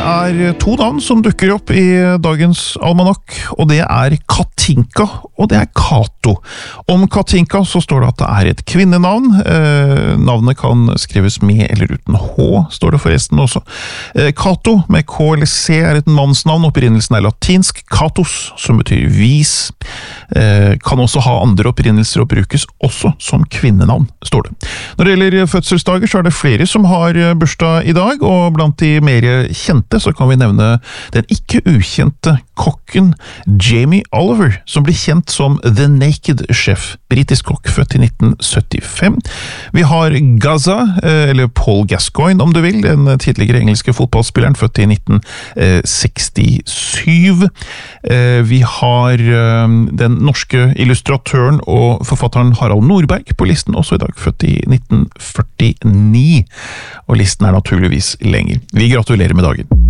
to navn som dukker opp i dagens almanakk, og det Katinka, og det Kato. Om Katinka så står det at det et kvinnenavn. Navnet kan skrives med eller uten H, står det forresten også. Kato med K eller C et mannsnavn. Opprinnelsen latinsk katos, som betyr vis. Kan også ha andre opprinnelser og brukes også som kvinnenavn, står det. Når det gjelder fødselsdager så det flere som har bursdag i dag, og blant de mer kjente så kan vi nevne den ikke ukjente kokken Jamie Oliver, som blir kjent som The Naked Chef, britisk kokk, født i 1975. Vi har Gaza, eller Paul Gascoigne om du vil, den tidligere engelske fotballspilleren, født i 1967. Vi har den norske illustratøren og forfatteren Harald Norberg på listen, også i dag, født i 1949. Og listen naturligvis lenger. Vi gratulerer med dagen.